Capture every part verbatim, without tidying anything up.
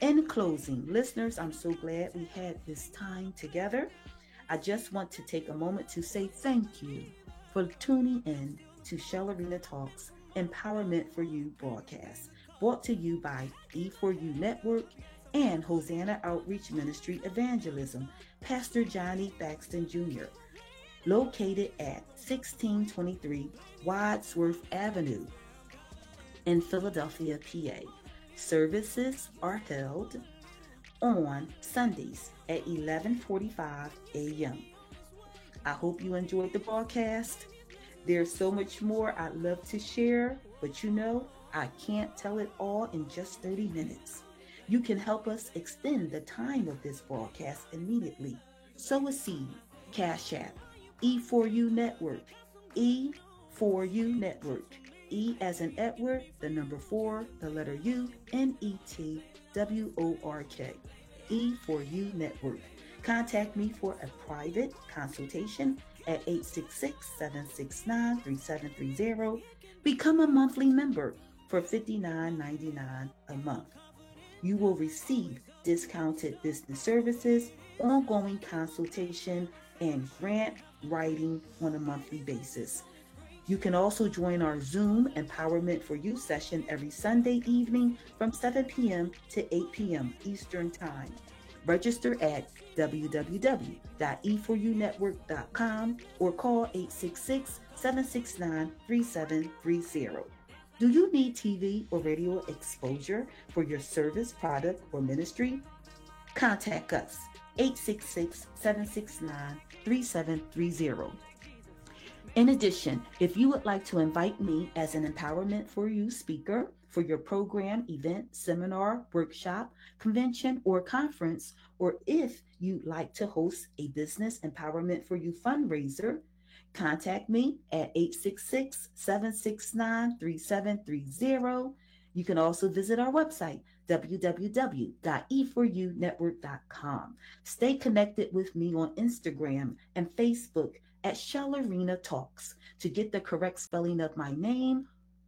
In closing, listeners, I'm so glad we had this time together. I just want to take a moment to say thank you for tuning in to Shell Arena Talks Empowerment for You broadcast, brought to you by E four U Network and Hosanna Outreach Ministry Evangelism, Pastor Johnny Thaxton Junior, located at sixteen twenty-three Wadsworth Avenue in Philadelphia, P A. Services are held on Sundays at eleven forty-five a.m. I hope you enjoyed the broadcast. There's so much more I'd love to share, but you know, I can't tell it all in just thirty minutes. You can help us extend the time of this broadcast immediately. Sow a seed, Cash App, E four U Network, E four U Network, E as in Edward, the number four, the letter U, N E T W O R K, E four U Network. Contact me for a private consultation at eight six six, seven six nine, three seven three zero. Become a monthly member for fifty-nine ninety-nine a month. You will receive discounted business services, ongoing consultation, and grant writing on a monthly basis. You can also join our Zoom Empowerment for You session every Sunday evening from seven p.m. to eight p.m. Eastern Time. Register at w w w dot e four u network dot com or call eight six six, seven six nine, three seven three zero. Do you need T V or radio exposure for your service, product, or ministry? Contact us, eight six six, seven six nine, three seven three zero. In addition, if you would like to invite me as an Empowerment for You speaker for your program, event, seminar, workshop, convention, or conference, or if you'd like to host a Business Empowerment for You fundraiser, contact me at eight six six, seven six nine, three seven three zero. You can also visit our website, w w w dot e four u network dot com. Stay connected with me on Instagram and Facebook at Shell Arena Talks. To get the correct spelling of my name,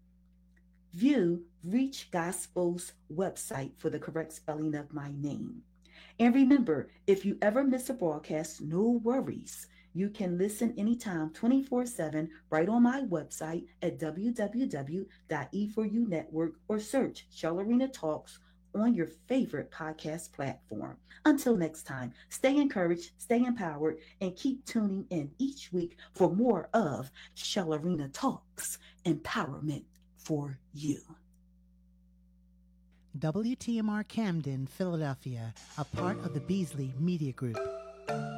view Reach Gospel's website for the correct spelling of my name. And remember, if you ever miss a broadcast, no worries. You can listen anytime, twenty-four seven, right on my website at w w w dot e four u network or search Shell Arena Talks on your favorite podcast platform. Until next time, stay encouraged, stay empowered, and keep tuning in each week for more of Shell Arena Talks Empowerment for You. W T M R Camden, Philadelphia, a part of the Beasley Media Group.